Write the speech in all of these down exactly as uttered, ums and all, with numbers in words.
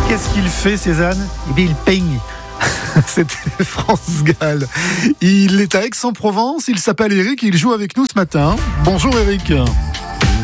Qu'est-ce qu'il fait, Cézanne ? Eh bien, il peigne. C'était France Gall. Il est à Aix-en-Provence, il s'appelle Eric et il joue avec nous ce matin. Bonjour Eric. Allô ?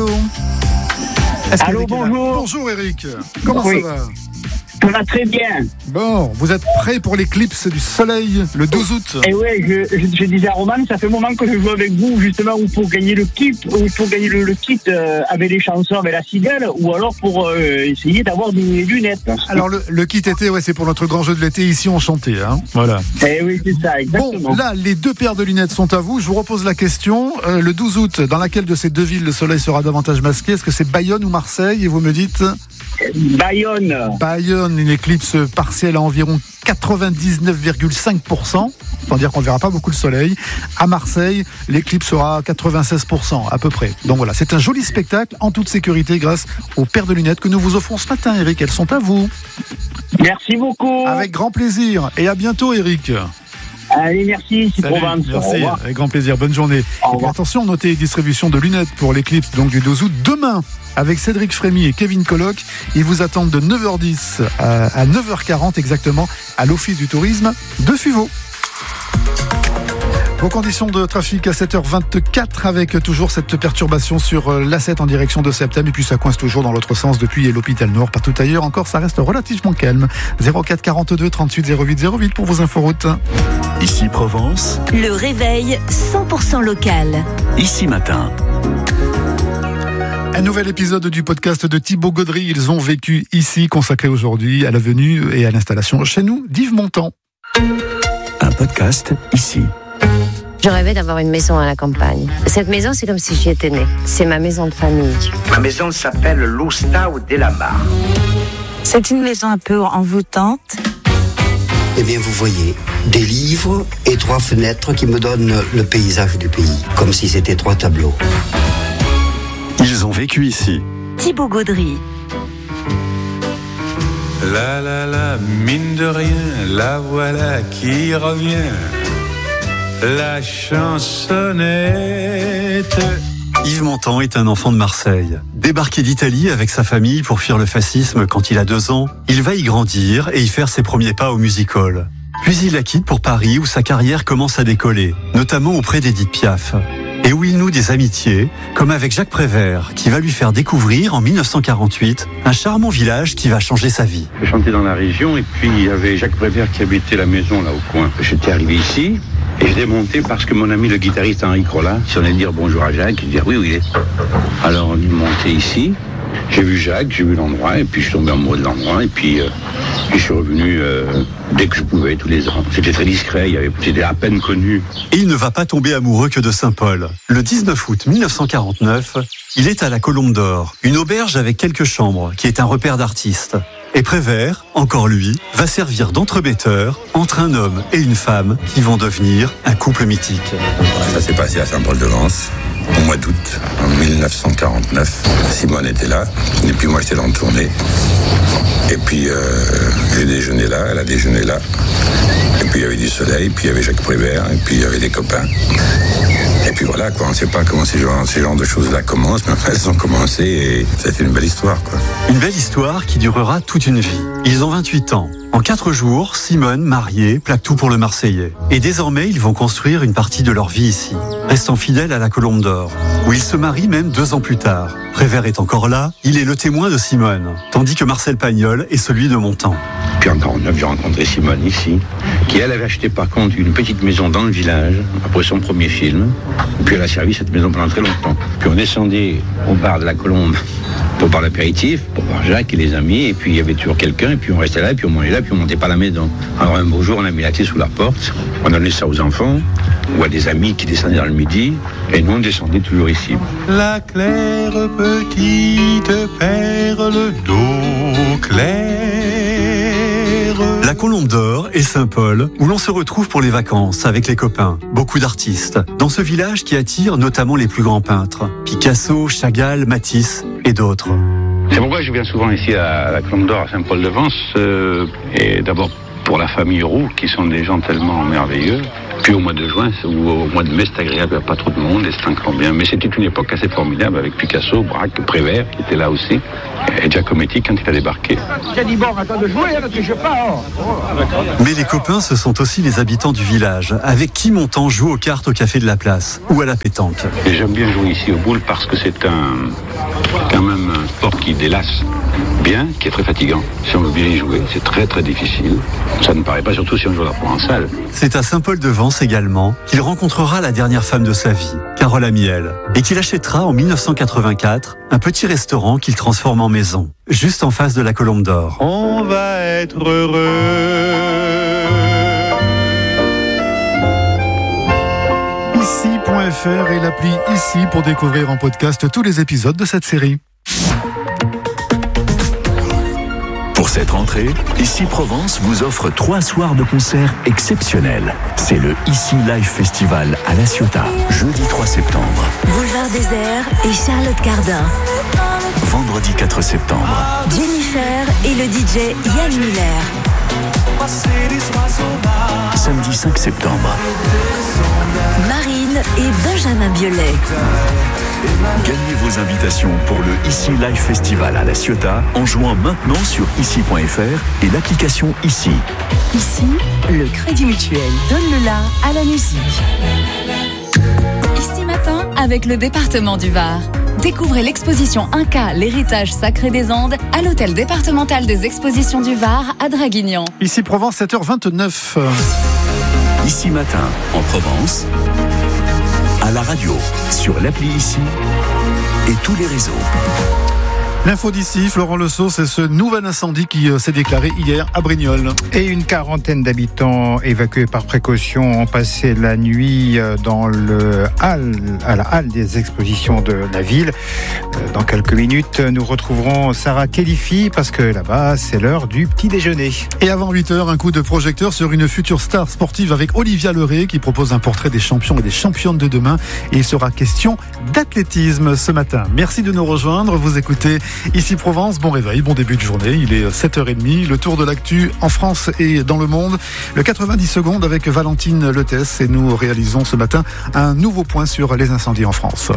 Est-ce Allô, Eric bonjour. Bonjour Eric. Comment Oui. ça va ? Ça va très bien. Bon, vous êtes prêts pour l'éclipse du soleil le douze août ? Et ouais, je, je, je disais à Roman, ça fait un moment que je joue avec vous, justement, ou pour gagner le kit, ou pour gagner le, le kit euh, avec les chansons, avec la cigale, ou alors pour euh, essayer d'avoir des lunettes. Alors le, le kit été, ouais, c'est pour notre grand jeu de l'été ici enchanté, hein. Voilà. Et oui, c'est ça, exactement. Bon, là, les deux paires de lunettes sont à vous. Je vous repose la question. Euh, le douze août, dans laquelle de ces deux villes le soleil sera davantage masqué ? Est-ce que c'est Bayonne ou Marseille ? Et vous me dites ? Bayonne. Bayonne, une éclipse partielle à environ quatre-vingt-dix-neuf virgule cinq pour cent. Sans dire qu'on ne verra pas beaucoup le soleil. À Marseille, l'éclipse sera à quatre-vingt-seize pour cent à peu près. Donc voilà, c'est un joli spectacle en toute sécurité grâce aux paires de lunettes que nous vous offrons ce matin, Eric. Elles sont à vous. Merci beaucoup. Avec grand plaisir. Et à bientôt, Eric. Allez, merci, c'est Salut, Provence. Au merci, revoir. avec grand plaisir, bonne journée. Au revoir. Et attention, notez distribution de lunettes pour l'éclipse donc du douze août. Demain, avec Cédric Frémy et Kevin Colloc, ils vous attendent de neuf heures dix à, à neuf heures quarante exactement à l'Office du tourisme de Fuveau. Vos conditions de trafic à sept heures vingt-quatre avec toujours cette perturbation sur l'A sept en direction de Septem et puis ça coince toujours dans l'autre sens depuis l'hôpital Nord. Partout ailleurs encore ça reste relativement calme. zéro quatre quarante-deux trente-huit zéro huit zéro huit pour vos inforoutes. Ici Provence, Le réveil cent pour cent local. ici matin. Un nouvel épisode du podcast de Thibaut Gaudry. Ils ont vécu ici, consacré aujourd'hui à la venue et à l'installation chez nous d'Yves Montand. Un podcast ici. Je rêvais d'avoir une maison à la campagne. Cette maison, c'est comme si j'y étais née. C'est ma maison de famille. Ma maison s'appelle l'Oustau de la Mar. C'est une maison un peu envoûtante. Eh bien, vous voyez, des livres et trois fenêtres qui me donnent le paysage du pays, comme si c'était trois tableaux. Ils ont vécu ici. Thibaut Gaudry. La la la, mine de rien, la voilà qui revient. La chansonnette. Yves Montand est un enfant de Marseille. Débarqué d'Italie avec sa famille pour fuir le fascisme quand il a deux ans, il va y grandir et y faire ses premiers pas au music-hall. Puis il la quitte pour Paris où sa carrière commence à décoller, notamment auprès d'Édith Piaf. Et où il noue des amitiés, comme avec Jacques Prévert, qui va lui faire découvrir en dix-neuf cent quarante-huit un charmant village qui va changer sa vie. Je chantais dans la région et puis il y avait Jacques Prévert qui habitait la maison là au coin. J'étais arrivé ici et je l'ai monté parce que mon ami le guitariste Henri Crolla, si on allait dire bonjour à Jacques, il dit oui, oui, il est. Alors on est monté ici, j'ai vu Jacques, j'ai vu l'endroit et puis je suis tombé amoureux de l'endroit et puis euh, je suis revenu euh, dès que je pouvais, tous les ans. C'était très discret, il y avait, c'était à peine connu. Et il ne va pas tomber amoureux que de Saint-Paul. Le dix-neuf août mille neuf cent quarante-neuf, il est à la Colombe d'Or, une auberge avec quelques chambres, qui est un repère d'artistes. Et Prévert, encore lui, va servir d'entremetteur entre un homme et une femme qui vont devenir un couple mythique. Ça s'est passé à Saint-Paul-de-Vence, au mois d'août, en mille neuf cent quarante-neuf. Simone était là, et puis moi j'étais dans le tournée. Et puis euh, j'ai déjeuné là, elle a déjeuné là. Et puis il y avait du soleil, puis il y avait Jacques Prévert, et puis il y avait des copains. Et puis voilà, quoi, on ne sait pas comment ces genres, ces genres de choses-là commencent, mais après elles ont commencé et ça a été une belle histoire, quoi. Une belle histoire qui durera toute une vie. Ils ont vingt-huit ans. En quatre jours, Simone, mariée, plaque tout pour le Marseillais. Et désormais, ils vont construire une partie de leur vie ici, restant fidèles à la Colombe d'Or, où ils se marient même deux ans plus tard. Prévert est encore là, il est le témoin de Simone, tandis que Marcel Pagnol est celui de Montand. Puis en quarante-neuf, j'ai rencontré Simone ici, qui elle avait acheté par contre une petite maison dans le village, après son premier film. Puis elle a servi cette maison pendant très longtemps. Puis on descendait au bar de la Colombe pour boire l'apéritif, pour voir Jacques et les amis, et puis il y avait toujours quelqu'un, et puis on restait là, et puis on mangeait là, puis on montait pas à la maison. Alors un beau jour, on a mis la clé sous la porte, on donnait ça aux enfants, ou à des amis qui descendaient dans le midi, et nous on descendait toujours ici. La claire petite perle d'eau claire. La Colombe d'Or et Saint-Paul, où l'on se retrouve pour les vacances avec les copains. Beaucoup d'artistes. Dans ce village qui attire notamment les plus grands peintres. Picasso, Chagall, Matisse et d'autres. C'est pourquoi je viens souvent ici à la Colombe d'Or, à Saint-Paul-de-Vence, euh, et d'abord pour la famille Roux, qui sont des gens tellement merveilleux. Puis au mois de juin ou au mois de mai, c'est agréable, il n'y a pas trop de monde et c'est encore bien. Mais c'était une époque assez formidable avec Picasso, Braque, Prévert qui était là aussi, et Giacometti quand il a débarqué. J'ai dit bon, attends de jouer, parce que je pars. Mais les copains, ce sont aussi les habitants du village, avec qui Montand joue aux cartes au café de la place ou à la pétanque. Et j'aime bien jouer ici au boule parce que c'est un, quand même un sport qui délasse bien, qui est très fatigant. Si on veut bien y jouer, c'est très très difficile. Ça ne paraît pas, surtout si on joue la en salle. C'est à Saint-Paul-de-Vence également qu'il rencontrera la dernière femme de sa vie, Carole Amiel, et qu'il achètera en mille neuf cent quatre-vingt-quatre un petit restaurant qu'il transforme en maison, juste en face de la Colombe d'Or. On va être heureux. ici point f r et l'appli Ici pour découvrir en podcast tous les épisodes de cette série. Pour cette rentrée, Ici Provence vous offre trois soirs de concert exceptionnels. C'est le Ici Live Festival à La Ciotat, jeudi trois septembre. Boulevard Désert et Charlotte Cardin. Vendredi quatre septembre. Jennifer et le D J Yann Miller. Samedi cinq septembre. Marine et Benjamin Biolay. Gagnez vos invitations pour le Ici Live Festival à La Ciotat en jouant maintenant sur ici point f r et l'application Ici. Ici, le Crédit Mutuel donne le la à la musique. Ici matin avec le département du Var. Découvrez l'exposition Inca, l'héritage sacré des Andes à l'hôtel départemental des expositions du Var à Draguignan. Ici Provence, sept heures vingt-neuf. Ici matin en Provence, à la radio, sur l'appli Ici et tous les réseaux. L'info d'ici, Florent Lessaux, c'est ce nouvel incendie qui s'est déclaré hier à Brignoles. Et une quarantaine d'habitants évacués par précaution ont passé la nuit dans le hall, à la halle des expositions de la ville. Dans quelques minutes, nous retrouverons Sarah Khelifi parce que là-bas, c'est l'heure du petit déjeuner. Et avant huit heures, un coup de projecteur sur une future star sportive avec Olivia Leray qui propose un portrait des champions et des championnes de demain. Et il sera question d'athlétisme ce matin. Merci de nous rejoindre. Vous écoutez Ici Provence, bon réveil, bon début de journée. Il est sept heures trente, le tour de l'actu en France et dans le monde. Le quatre-vingt-dix secondes avec Valentine Letès et nous réalisons ce matin un nouveau point sur les incendies en France.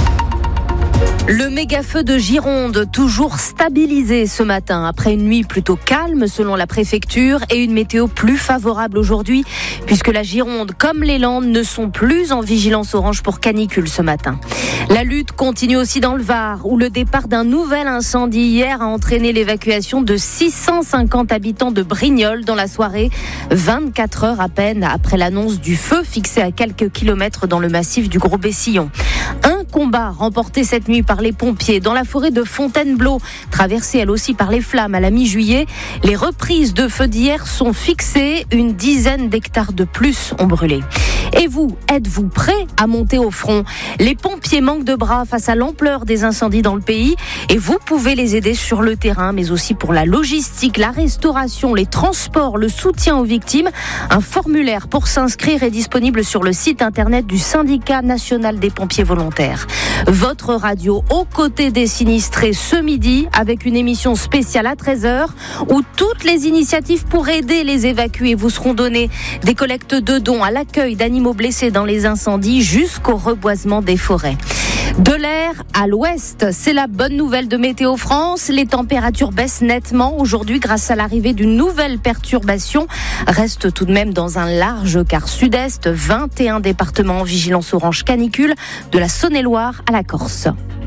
Le méga-feu de Gironde, toujours stabilisé ce matin, après une nuit plutôt calme selon la préfecture et une météo plus favorable aujourd'hui, puisque la Gironde comme les Landes ne sont plus en vigilance orange pour canicule ce matin. La lutte continue aussi dans le Var, où le départ d'un nouvel incendie hier a entraîné l'évacuation de six cent cinquante habitants de Brignoles dans la soirée, vingt-quatre heures à peine après l'annonce du feu fixé à quelques kilomètres dans le massif du Gros Bessillon. Un combat remporté cette nuit par les pompiers dans la forêt de Fontainebleau, traversée elle aussi par les flammes à la mi-juillet. Les reprises de feux d'hier sont fixées, une dizaine d'hectares de plus ont brûlé. Et vous, êtes-vous prêts à monter au front ? Les pompiers manquent de bras face à l'ampleur des incendies dans le pays et vous pouvez les aider sur le terrain, mais aussi pour la logistique, la restauration, les transports, le soutien aux victimes. Un formulaire pour s'inscrire est disponible sur le site internet du Syndicat national des pompiers volontaires. Votre radio aux côtés des sinistrés ce midi avec une émission spéciale à treize heures où toutes les initiatives pour aider les évacués vous seront données. Des collectes de dons à l'accueil d'animaux blessés dans les incendies jusqu'au reboisement des forêts. De l'air à l'ouest, c'est la bonne nouvelle de Météo France. Les températures baissent nettement aujourd'hui grâce à l'arrivée d'une nouvelle perturbation. Reste tout de même dans un large quart sud-est, vingt et un départements en vigilance orange canicule, de la Saône-et-Loire à la Corse.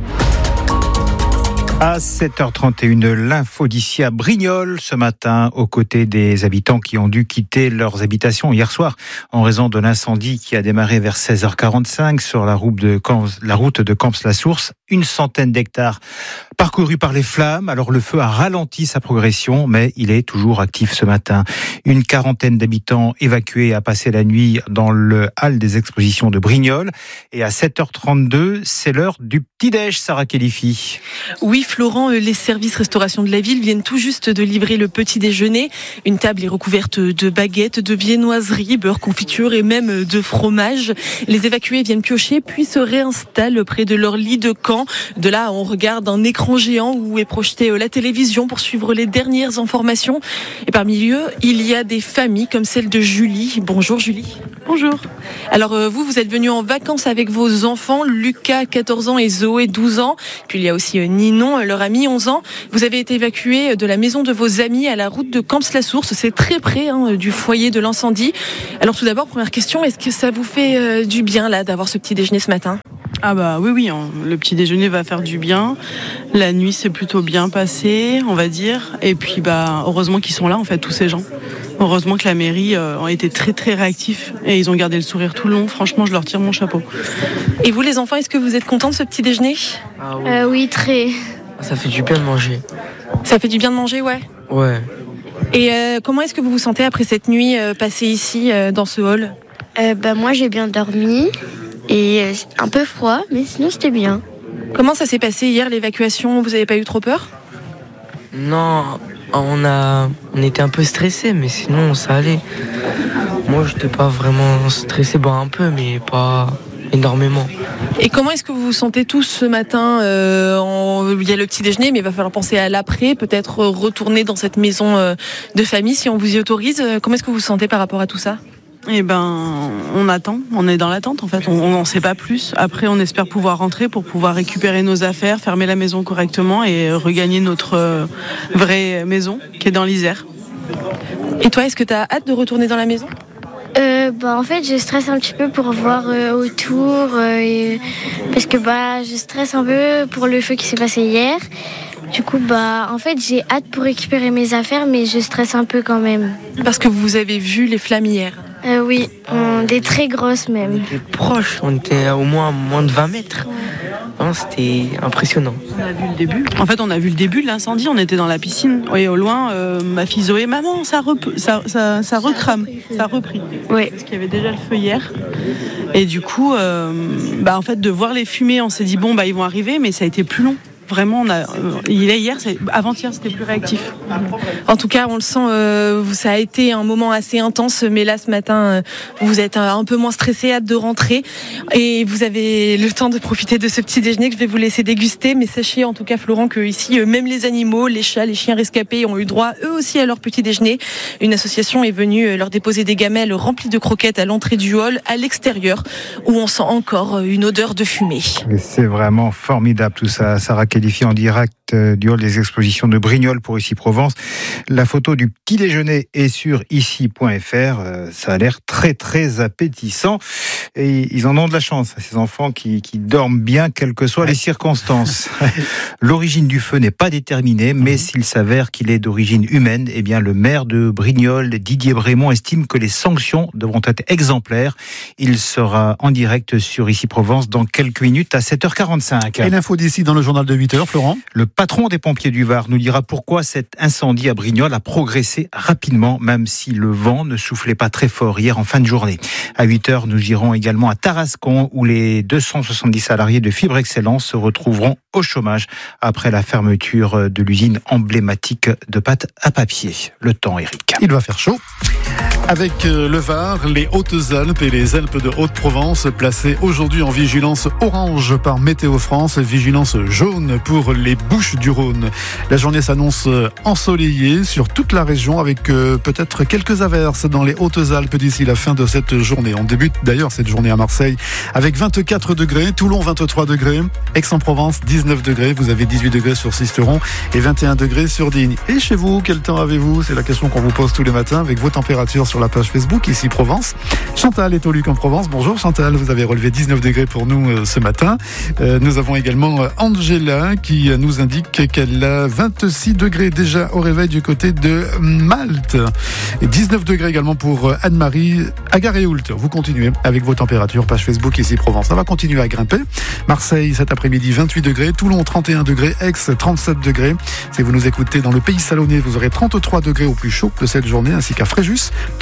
À sept heures trente et une, l'info d'ici à Brignoles ce matin, aux côtés des habitants qui ont dû quitter leurs habitations hier soir en raison de l'incendie qui a démarré vers seize heures quarante-cinq sur la route de Camps, la route de Camps-la-Source. Une centaine d'hectares parcourus par les flammes. Alors le feu a ralenti sa progression, mais il est toujours actif ce matin. Une quarantaine d'habitants évacués a passé la nuit dans le hall des expositions de Brignoles. Et à sept heures trente-deux, c'est l'heure du petit-déj, Sarah Khelifi. Oui, Florent, les services restauration de la ville viennent tout juste de livrer le petit déjeuner. Une table est recouverte de baguettes, de viennoiseries, beurre, confiture et même de fromage. Les évacués viennent piocher puis se réinstallent près de leur lit de camp. De là, on regarde un écran géant où est projetée la télévision pour suivre les dernières informations. Et parmi eux, il y a des familles comme celle de Julie. Bonjour Julie. Bonjour. Alors vous, vous êtes venus en vacances avec vos enfants, Lucas, quatorze ans, et Zoé, douze ans. Puis il y a aussi Ninon, leur ami, onze ans. Vous avez été évacués de la maison de vos amis à la route de Camps-la-Source. C'est très près hein, du foyer de l'incendie. Alors tout d'abord, première question, est-ce que ça vous fait euh, du bien là d'avoir ce petit déjeuner ce matin ? Ah bah oui, oui, hein. Le petit déjeuner va faire du bien. La nuit s'est plutôt bien passée, on va dire. Et puis bah heureusement qu'ils sont là en fait, tous ces gens. Heureusement que la mairie euh, a été très très réactifs et ils ont gardé le sourire tout le long. Franchement, je leur tire mon chapeau. Et vous les enfants, est-ce que vous êtes contents de ce petit déjeuner ? Ah oui. Euh, oui, très. Ça fait du bien de manger. Ça fait du bien de manger, ouais. Ouais. Et euh, comment est-ce que vous vous sentez après cette nuit euh, passée ici, euh, dans ce hall ? euh, bah, Moi, j'ai bien dormi et euh, un peu froid, mais sinon, c'était bien. Comment ça s'est passé hier, l'évacuation ? Vous n'avez pas eu trop peur ? Non, on, a, on était un peu stressés, mais sinon, ça allait. Moi, je n'étais pas vraiment stressé, bon, un peu, mais pas énormément. Et comment est-ce que vous vous sentez tous ce matin ? euh, en... Il y a le petit déjeuner, mais il va falloir penser à l'après, peut-être retourner dans cette maison euh, de famille si on vous y autorise. Comment est-ce que vous vous sentez par rapport à tout ça ? Eh ben, on attend, on est dans l'attente en fait, on n'en sait pas plus. Après, on espère pouvoir rentrer pour pouvoir récupérer nos affaires, fermer la maison correctement et regagner notre euh, vraie maison qui est dans l'Isère. Et toi, est-ce que tu as hâte de retourner dans la maison ? Euh, bah, en fait, je stresse un petit peu pour voir euh, autour, euh, et... parce que bah, je stresse un peu pour le feu qui s'est passé hier. Du coup, bah, en fait, j'ai hâte pour récupérer mes affaires, mais je stresse un peu quand même. Parce que vous avez vu les flammes hier ? euh, Oui, on... des très grosses même. On était proches, on était à au moins moins de vingt mètres. Non, c'était impressionnant. On a vu le début. En fait, on a vu le début de l'incendie. On était dans la piscine. Oui, au loin, euh, ma fille Zoé, maman, ça, rep... ça, ça, ça recrame, ça a repris. Oui. Parce qu'il y avait déjà le feu hier. Et du coup, euh, bah, en fait, de voir les fumées, on s'est dit bon, bah, ils vont arriver, mais ça a été plus long. Vraiment, on a, euh, il est hier, c'est, avant-hier, c'était plus réactif. En tout cas, on le sent, euh, ça a été un moment assez intense, mais là, ce matin, euh, vous êtes un peu moins stressé, hâte de rentrer. Et vous avez le temps de profiter de ce petit déjeuner que je vais vous laisser déguster. Mais sachez, en tout cas, Florent, que ici, euh, même les animaux, les chats, les chiens rescapés ont eu droit, eux aussi, à leur petit déjeuner. Une association est venue leur déposer des gamelles remplies de croquettes à l'entrée du hall, à l'extérieur, où on sent encore une odeur de fumée. Et c'est vraiment formidable tout ça, Sarah qualifié en direct du hall des expositions de Brignoles pour Ici Provence. La photo du petit déjeuner est sur ici point f r. Ça a l'air très très appétissant. Et ils en ont de la chance, ces enfants qui, qui dorment bien, quelles que soient les circonstances. L'origine du feu n'est pas déterminée, mais s'il s'avère qu'il est d'origine humaine, eh bien le maire de Brignoles, Didier Brémond, estime que les sanctions devront être exemplaires. Il sera en direct sur Ici Provence dans quelques minutes à sept heures quarante-cinq. Et l'info d'ici dans le journal de huit heures, Florent. Le patron des pompiers du Var nous dira pourquoi cet incendie à Brignoles a progressé rapidement, même si le vent ne soufflait pas très fort hier en fin de journée. À huit heures, nous irons également à Tarascon, où les deux cent soixante-dix salariés de Fibre Excellence se retrouveront au chômage après la fermeture de l'usine emblématique de pâte à papier. Le temps, Eric. Il va faire chaud. Avec le Var, les Hautes-Alpes et les Alpes de Haute-Provence placés aujourd'hui en vigilance orange par Météo France, vigilance jaune pour les Bouches-du-Rhône. La journée s'annonce ensoleillée sur toute la région avec euh, peut-être quelques averses dans les Hautes-Alpes d'ici la fin de cette journée. On débute d'ailleurs cette journée à Marseille avec vingt-quatre degrés, Toulon vingt-trois degrés, Aix-en-Provence dix-neuf degrés, vous avez dix-huit degrés sur Sisteron et vingt et un degrés sur Digne. Et chez vous, quel temps avez-vous ? C'est la question qu'on vous pose tous les matins avec vos températures sur la page Facebook Ici Provence. Chantal est au Luc en Provence. Bonjour Chantal, vous avez relevé dix-neuf degrés pour nous euh, ce matin. Euh, nous avons également euh, Angela qui euh, nous indique qu'elle a vingt-six degrés déjà au réveil du côté de Malte. Et dix-neuf degrés également pour euh, Anne-Marie à Garéoult. Vous continuez avec vos températures, page Facebook Ici Provence. Ça va continuer à grimper. Marseille cet après-midi vingt-huit degrés, Toulon trente et un degrés, Aix trente-sept degrés. Si vous nous écoutez dans le pays salonnais, vous aurez trente-trois degrés au plus chaud de cette journée, ainsi qu'à Fréjus,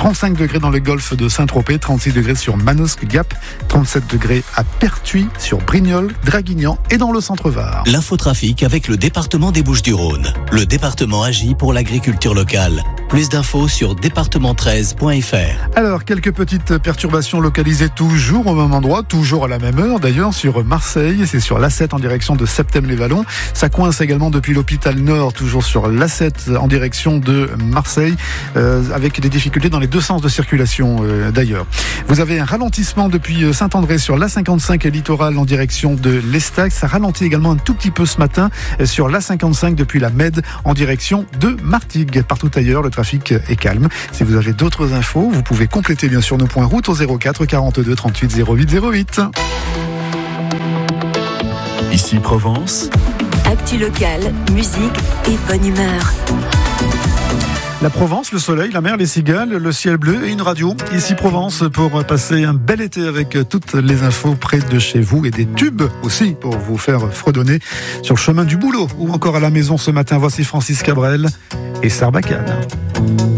trente-cinq degrés dans le golfe de Saint-Tropez, trente-six degrés sur Manosque Gap, trente-sept degrés à Pertuis, sur Brignoles, Draguignan et dans le centre Var. L'infotrafic avec le département des Bouches-du-Rhône. Le département agit pour l'agriculture locale. Plus d'infos sur département treize point f r. Alors, quelques petites perturbations localisées toujours au même endroit, toujours à la même heure d'ailleurs, sur Marseille. C'est sur l'A sept en direction de Septème-les-Vallons. Ça coince également depuis l'hôpital Nord, toujours sur l'A sept en direction de Marseille, euh, avec des difficultés dans les deux sens de circulation euh, d'ailleurs. Vous avez un ralentissement depuis Saint-André sur l'A cinquante-cinq et littoral en direction de l'Estac. Ça ralentit également un tout petit peu ce matin sur l'A cinquante-cinq depuis la Mède en direction de Martigues. Partout ailleurs, le trafic est calme. Si vous avez d'autres infos, vous pouvez compléter bien sûr nos points route au zéro quatre quarante-deux trente-huit zéro huit zéro huit. Ici Provence. Actu locale, musique et bonne humeur. La Provence, le soleil, la mer, les cigales, le ciel bleu et une radio. Ici Provence pour passer un bel été avec toutes les infos près de chez vous et des tubes aussi pour vous faire fredonner sur le chemin du boulot ou encore à la maison ce matin. Voici Francis Cabrel et Sarbacane.